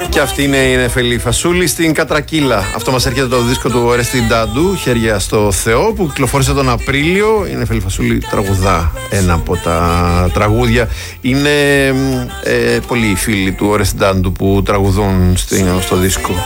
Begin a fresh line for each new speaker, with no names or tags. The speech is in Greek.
Και αυτή είναι η Νεφελή Φασούλη στην Κατρακύλα. Αυτό μας έρχεται το δίσκο του Ορέστη Ντάντου, Χέρια στο Θεό, που κυκλοφόρησε τον Απρίλιο. Η Νεφελή Φασούλη τραγουδά ένα από τα τραγούδια. Είναι πολλοί οι φίλοι του Ορέστη Ντάντου που τραγουδούν στο δίσκο.